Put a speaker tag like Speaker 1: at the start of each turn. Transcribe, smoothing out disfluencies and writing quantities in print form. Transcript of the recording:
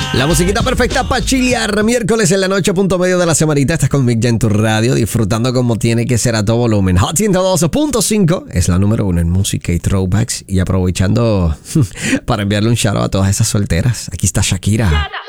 Speaker 1: La musiquita perfecta para chilear. Miércoles en la noche, punto medio de la semanita. Estás con Mick en tu radio, disfrutando como tiene que ser a todo volumen. Hot 112.5 es la número 1 en música y throwbacks. Y aprovechando para enviarle un shout out a todas esas solteras. Aquí está Shakira.